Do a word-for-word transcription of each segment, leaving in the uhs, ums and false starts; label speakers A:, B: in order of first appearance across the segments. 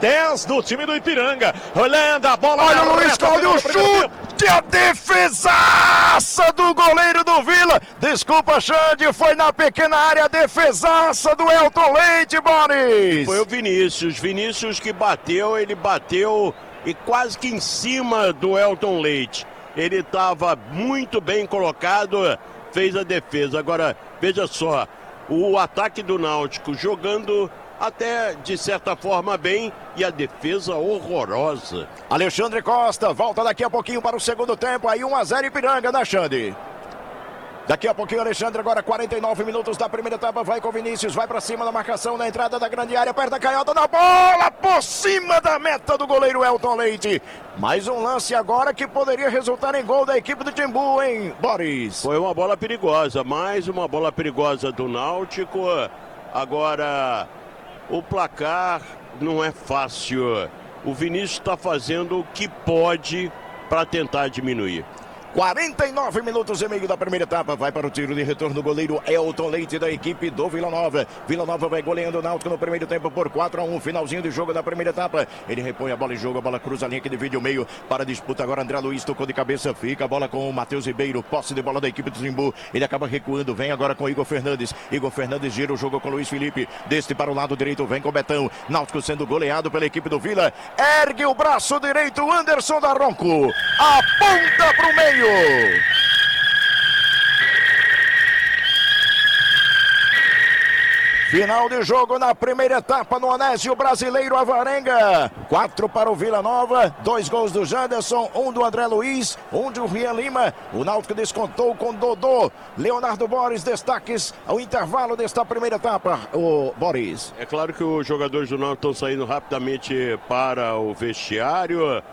A: dez do time do Ipiranga. Olhando a bola.
B: Olha o Luiz Cláudio, chute, a defesaça do goleiro do Vila. Desculpa, Xande, foi na pequena área, a defesaça do Elton Leite, Boris.
C: Foi o Vinícius, Vinícius que bateu, ele bateu e quase que em cima do Elton Leite. Ele estava muito bem colocado, fez a defesa. Agora, veja só, o ataque do Náutico jogando até, de certa forma, bem, e a defesa horrorosa.
B: Alexandre Costa volta daqui a pouquinho para o segundo tempo, aí um a zero Ipiranga, né, Xande? Daqui a pouquinho, Alexandre, agora quarenta e nove minutos da primeira etapa, vai com Vinícius, vai para cima da marcação na entrada da grande área, perto da canhota da bola, por cima da meta do goleiro Elton Leite. Mais um lance agora que poderia resultar em gol da equipe do Timbu, hein, Boris?
C: Foi uma bola perigosa, mais uma bola perigosa do Náutico. Agora, o placar não é fácil. O Vinícius está fazendo o que pode para tentar diminuir.
B: quarenta e nove minutos e meio da primeira etapa, vai para o tiro de retorno do goleiro Elton Leite da equipe do Vila Nova. Vila Nova vai goleando o Náutico no primeiro tempo por quatro a um, finalzinho de jogo da primeira etapa. Ele repõe a bola em jogo, a bola cruza a linha que divide o meio para a disputa. Agora André Luiz tocou de cabeça, fica a bola com o Matheus Ribeiro, posse de bola da equipe do Timbu. Ele acaba recuando, vem agora com Igor Fernandes. Igor Fernandes gira o jogo com Luiz Felipe, deste para o lado direito, vem com o Betão. Náutico sendo goleado pela equipe do Vila. Ergue o braço direito, Anderson Daronco, aponta para o meio. Final de jogo na primeira etapa no Onésio Brasileiro Avarenga. Quatro para o Vila Nova, dois gols do Janderson, um do André Luiz, um do Rian Lima. O Náutico descontou com Dodô. Leonardo Boris, destaques ao intervalo desta primeira etapa, o Boris.
C: É claro que os jogadores do Náutico estão saindo rapidamente para o vestiário.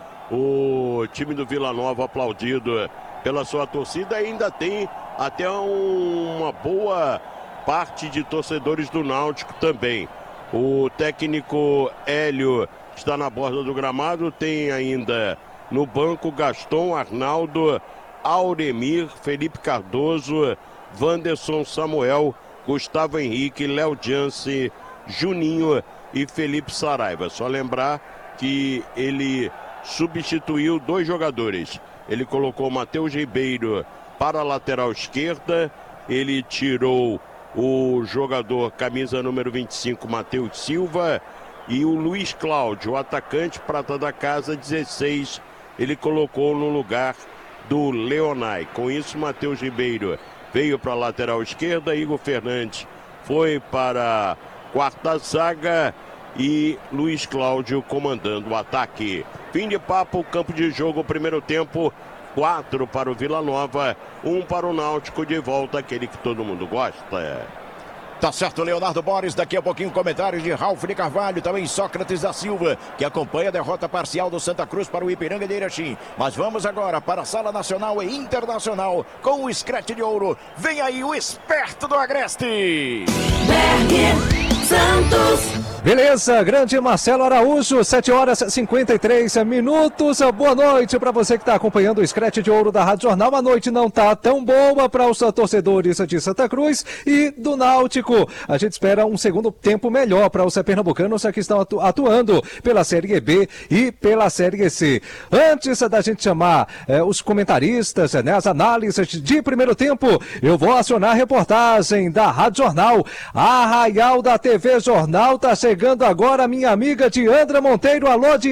C: O time do Vila Nova aplaudido pela sua torcida, ainda tem até um, uma boa parte de torcedores do Náutico também. O técnico Hélio está na borda do gramado, tem ainda no banco Gaston, Arnaldo, Auremir, Felipe Cardoso, Wanderson Samuel, Gustavo Henrique, Léo Jance, Juninho e Felipe Saraiva. Só lembrar que ele substituiu dois jogadores. Ele colocou o Matheus Ribeiro para a lateral esquerda, ele tirou o jogador camisa número vinte e cinco, Matheus Silva, e o Luiz Cláudio, o atacante prata da casa, dezesseis, ele colocou no lugar do Leonai. Com isso, Matheus Ribeiro veio para a lateral esquerda, Igor Fernandes foi para a quarta zaga e Luiz Cláudio comandando o ataque. Fim de papo, campo de jogo, primeiro tempo, quatro para o Vila Nova, um para o Náutico, de volta aquele que todo mundo gosta.
B: Tá certo, Leonardo Boris, daqui a pouquinho comentários de Ralf de Carvalho, também Sócrates da Silva, que acompanha a derrota parcial do Santa Cruz para o Ipiranga de Erechim. Mas vamos agora para a Sala Nacional e Internacional com o Scratch de Ouro. Vem aí o esperto do Agreste.
D: Berger Santos.
E: Beleza, grande Marcelo Araújo, sete horas e cinquenta e três minutos. Boa noite para você que está acompanhando o Scratch de Ouro da Rádio Jornal. A noite não tá tão boa para os torcedores de Santa Cruz e do Náutico. A gente espera um segundo tempo melhor para os pernambucanos que estão atu atuando pela Série B e pela Série C. Antes da gente chamar eh, os comentaristas, né, as análises de primeiro tempo, eu vou acionar a reportagem da Rádio Jornal. Arraial da T V Jornal tá chegando agora, minha amiga Diandra Monteiro. Alô, Diandra.